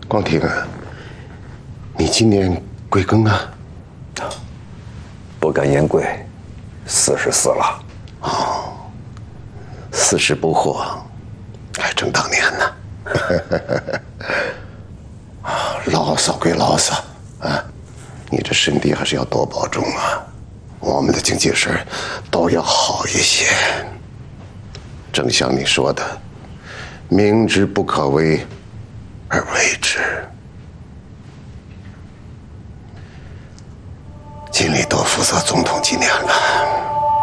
光庭啊，你今年贵庚啊？ 不敢言贵，44了。 哦，40不惑，还正当年呢。牢骚归牢骚啊，你这身体还是要多保重啊。我们的经济事都要好一些。正像你说的，明知不可为而为之，尽力多负责总统几年吧。